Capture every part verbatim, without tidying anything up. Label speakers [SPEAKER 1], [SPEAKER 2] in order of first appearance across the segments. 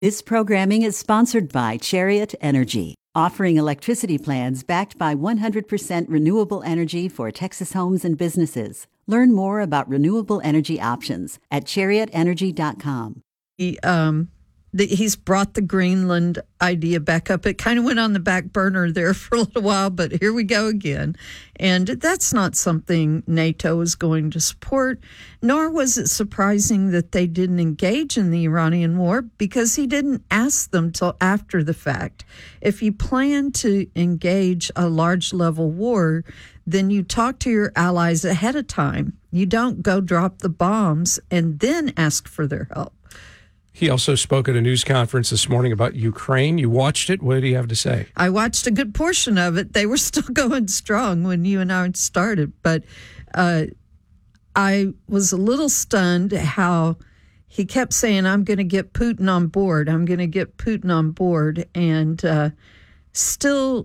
[SPEAKER 1] This programming is sponsored by Chariot Energy, offering electricity plans backed by one hundred percent renewable energy for Texas homes and businesses. Learn more about renewable energy options at chariot energy dot com.
[SPEAKER 2] He, um, the, he's brought the Greenland idea back up. It kind of went on the back burner there for a little while, but here we go again. And that's not something NATO is going to support, nor was it surprising that they didn't engage in the Iranian war because he didn't ask them till after the fact. If you plan to engage a large-level war, then you talk to your allies ahead of time. You don't go drop the bombs and then ask for their help.
[SPEAKER 3] He also spoke at a news conference this morning about Ukraine. You watched it. What did he have to say?
[SPEAKER 2] I watched a good portion of it. They were still going strong when you and I started. But uh, I was a little stunned how he kept saying, I'm going to get Putin on board. I'm going to get Putin on board. And uh, still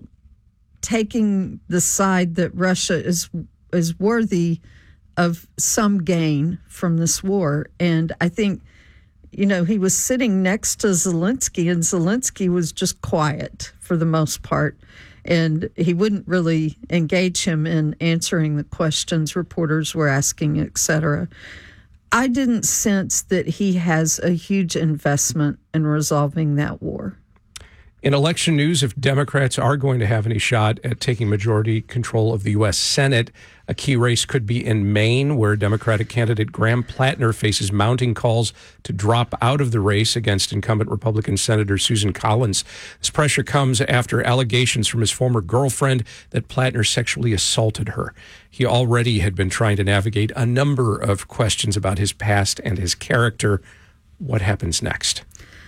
[SPEAKER 2] taking the side that Russia is is worthy of some gain from this war. And I think, you know, he was sitting next to Zelensky, and Zelensky was just quiet for the most part. And he wouldn't really engage him in answering the questions reporters were asking, et cetera. I didn't sense that he has a huge investment in resolving that war.
[SPEAKER 3] In election news, if Democrats are going to have any shot at taking majority control of the U S Senate, a key race could be in Maine, where Democratic candidate Graham Plattner faces mounting calls to drop out of the race against incumbent Republican Senator Susan Collins. This pressure comes after allegations from his former girlfriend that Plattner sexually assaulted her. He already had been trying to navigate a number of questions about his past and his character. What happens next?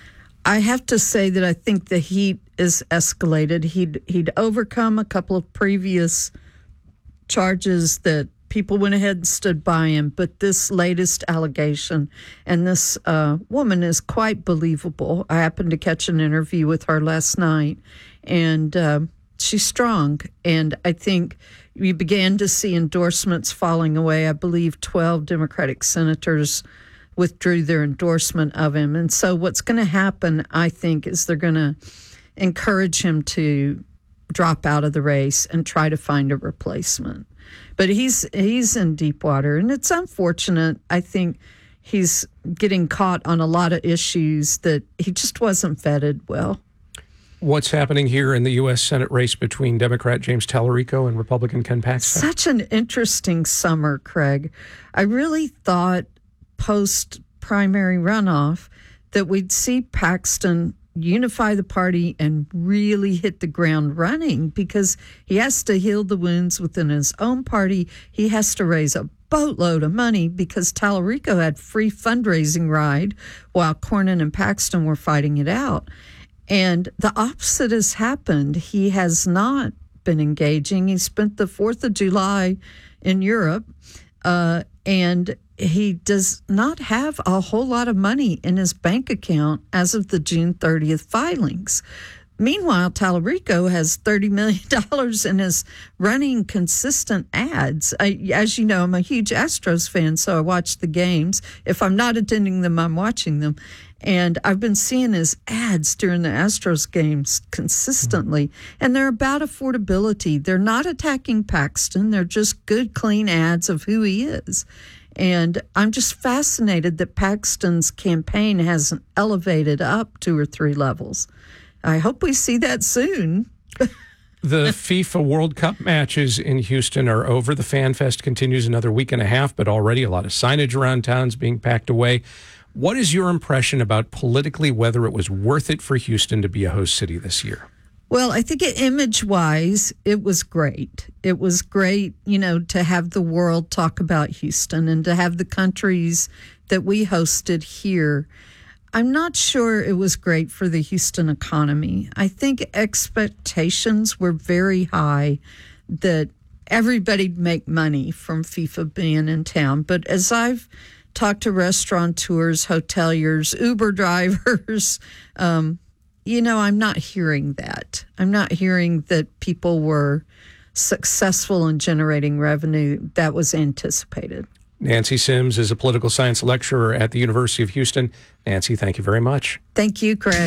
[SPEAKER 2] I have to say that I think the heat is escalated. He'd he'd overcome a couple of previous charges that people went ahead and stood by him, but this latest allegation, and this uh, woman is quite believable. I happened to catch an interview with her last night, and uh, she's strong. And I think we began to see endorsements falling away. I believe twelve Democratic senators withdrew their endorsement of him. And so what's going to happen, I think, is they're going to encourage him to drop out of the race and try to find a replacement. But he's he's in deep water, and it's unfortunate. I think he's getting caught on a lot of issues that he just wasn't vetted well.
[SPEAKER 3] What's happening here in the U S Senate race between Democrat James Tallarico and Republican Ken Paxton?
[SPEAKER 2] Such an interesting summer, Craig. I really thought post-primary runoff that we'd see Paxton unify the party and really hit the ground running, because he has to heal the wounds within his own party. He has to raise a boatload of money because Tallarico had free fundraising ride while Cornyn and Paxton were fighting it out. And the opposite has happened. He has not been engaging. He spent the fourth of July in Europe, uh, and he does not have a whole lot of money in his bank account as of the June thirtieth filings. Meanwhile, Tallarico has thirty million dollars and is running consistent ads. I, as you know, I'm a huge Astros fan, so I watch the games. If I'm not attending them, I'm watching them. And I've been seeing his ads during the Astros games consistently. And they're about affordability. They're not attacking Paxton. They're just good, clean ads of who he is. And I'm just fascinated that Paxton's campaign hasn't elevated up two or three levels. I hope we see that soon.
[SPEAKER 3] The FIFA World Cup matches in Houston are over. The Fan Fest continues another week and a half, but already a lot of signage around town is being packed away. What is your impression about politically whether it was worth it for Houston to be a host city this year?
[SPEAKER 2] Well, I think image-wise, it was great. It was great, you know, to have the world talk about Houston and to have the countries that we hosted here. I'm not sure it was great for the Houston economy. I think expectations were very high that everybody'd make money from FIFA being in town. But as I've talked to restaurateurs, hoteliers, Uber drivers, um, you know, I'm not hearing that. I'm not hearing that people were successful in generating revenue that was anticipated.
[SPEAKER 3] Nancy Sims is a political science lecturer at the University of Houston. Nancy, thank you very much.
[SPEAKER 2] Thank you, Craig.